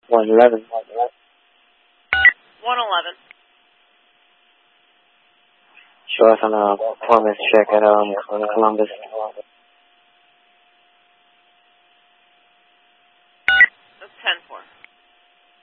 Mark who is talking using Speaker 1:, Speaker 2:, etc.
Speaker 1: 111.
Speaker 2: 111.
Speaker 1: Show us on a performance check at Columbus.
Speaker 2: That's 10-4.